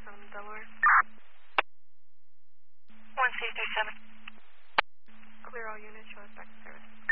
Delaware. 1C37. Clear all units, show us back to service.